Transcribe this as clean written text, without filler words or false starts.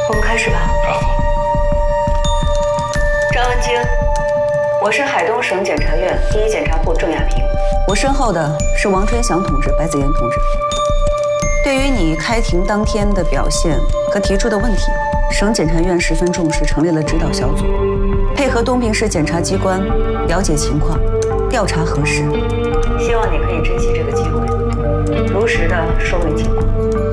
我们开始吧。张文京，我是海东省检察院第一检察部郑亚萍。我身后的是王春祥同志、白子妍同志。对于你开庭当天的表现和提出的问题，省检察院十分重视，成立了指导小组，配合东平市检察机关了解情况，调查核实。希望你可以珍惜这个机会，如实的说明情况。